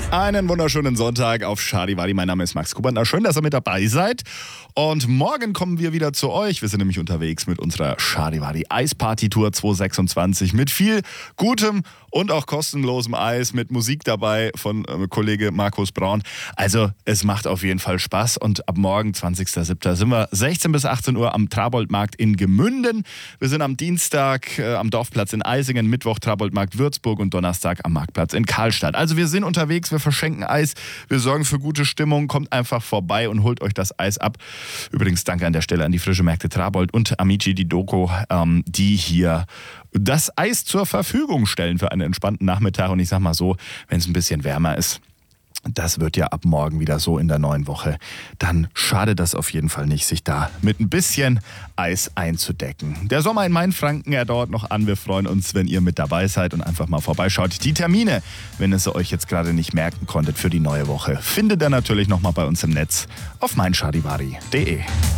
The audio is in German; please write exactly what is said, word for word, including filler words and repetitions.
Einen wunderschönen Sonntag auf Charivari. Mein Name ist Max Kubantner. Schön, dass ihr mit dabei seid. Und morgen kommen wir wieder zu euch. Wir sind nämlich unterwegs mit unserer Charivari Eisparty Tour zweitausendsechsundzwanzig mit viel gutem und auch kostenlosem Eis, mit Musik dabei von äh, Kollege Markus Braun. Also es macht auf jeden Fall Spaß. Und ab morgen, zwanzigster siebter sind wir sechzehn bis achtzehn Uhr am Traboldmarkt in Gemünden. Wir sind am Dienstag äh, am Dorfplatz in Eisingen, Mittwoch Traboldmarkt Würzburg und Donnerstag am Marktplatz in Karlstadt. Also wir sind unterwegs, wir verschenken Eis, wir sorgen für gute Stimmung. Kommt einfach vorbei und holt euch das Eis ab. Übrigens danke an der Stelle an die Frische Märkte Trabold und Amici di Doco, ähm, die hier das Eis zur Verfügung stellen für einen entspannten Nachmittag. Und ich sag mal so, wenn es ein bisschen wärmer ist, das wird ja ab morgen wieder so in der neuen Woche, dann schadet das auf jeden Fall nicht, sich da mit ein bisschen Eis einzudecken. Der Sommer in Mainfranken, er dauert noch an. Wir freuen uns, wenn ihr mit dabei seid und einfach mal vorbeischaut. Die Termine, wenn ihr sie euch jetzt gerade nicht merken konntet für die neue Woche, findet ihr natürlich nochmal bei uns im Netz auf mein charivari punkt de.